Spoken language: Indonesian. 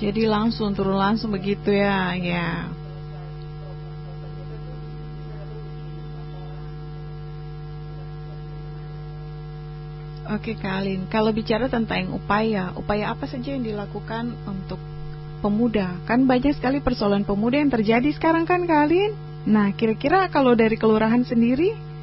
Jadi langsung turun langsung begitu ya, ya. Oke Kak Alin, kalau bicara tentang upaya apa saja yang dilakukan untuk pemuda? Kan banyak sekali persoalan pemuda yang terjadi sekarang kan Kak Alin. Nah kira-kira kalau dari kelurahan sendiri